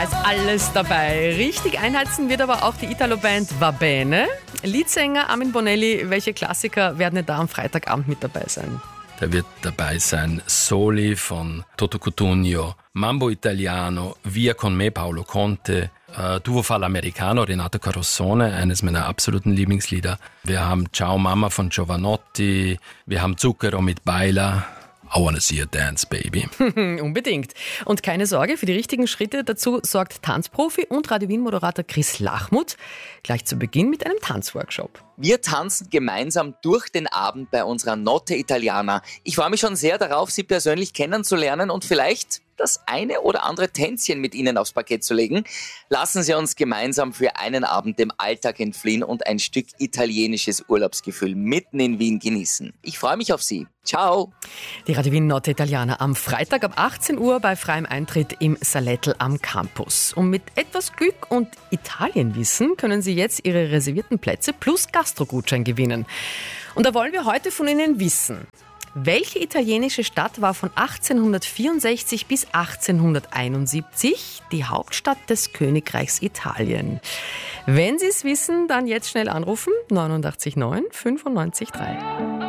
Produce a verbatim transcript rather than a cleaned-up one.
Da ist alles dabei. Richtig einheizen wird aber auch die Italo-Band Va Bene. Leadsänger Armin Bonelli, welche Klassiker werden denn da am Freitagabend mit dabei sein? Da wird dabei sein Soli von Toto Cutugno, Mambo Italiano, Via con me Paolo Conte, äh, Duo Fall Americano, Renato Carosone, eines meiner absoluten Lieblingslieder. Wir haben Ciao Mama von Giovanotti, wir haben Zucchero mit Baila. I wanna see a dance, baby. Unbedingt. Und keine Sorge, für die richtigen Schritte dazu sorgt Tanzprofi und Radio Wien-Moderator Chris Lachmuth gleich zu Beginn mit einem Tanzworkshop. Wir tanzen gemeinsam durch den Abend bei unserer Notte Italiana. Ich freue mich schon sehr darauf, Sie persönlich kennenzulernen und vielleicht das eine oder andere Tänzchen mit Ihnen aufs Parkett zu legen. Lassen Sie uns gemeinsam für einen Abend dem Alltag entfliehen und ein Stück italienisches Urlaubsgefühl mitten in Wien genießen. Ich freue mich auf Sie. Ciao! Die Radio Wien Notte Italiana am Freitag ab achtzehn Uhr bei freiem Eintritt im Salettl am Campus. Und mit etwas Glück und Italienwissen können Sie jetzt Ihre reservierten Plätze plus Gastro-Gutschein gewinnen. Und da wollen wir heute von Ihnen wissen: Welche italienische Stadt war von achtzehnhundertvierundsechzig bis achtzehnhunderteinundsiebzig die Hauptstadt des Königreichs Italien? Wenn Sie es wissen, dann jetzt schnell anrufen, neunundachtzig neun fünfundneunzig drei.